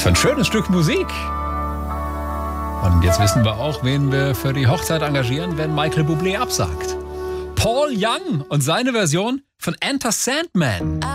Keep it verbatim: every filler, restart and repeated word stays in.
für ein schönes Stück Musik. Und jetzt wissen wir auch, wen wir für die Hochzeit engagieren, wenn Michael Bublé absagt. Paul Young und seine Version von Enter Sandman.